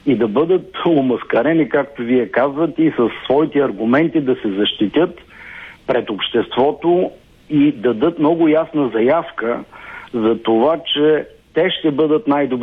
и да бъдат омаскарени, както вие казвате, и със своите аргументи да се защитят пред обществото и дадат много ясна заявка за това, че те ще бъдат най-добри